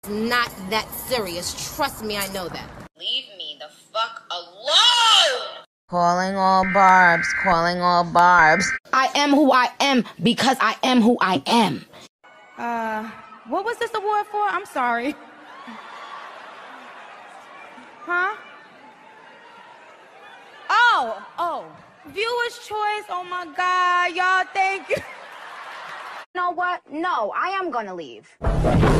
Not that serious. Trust me, I know that. Leave me the fuck alone! Calling all barbs, calling all barbs. I am who I am because I am who I am. What was this award for? I'm sorry. Huh? Oh. Viewer's choice. Oh my God, y'all, thank you. You know what? No, I am gonna leave.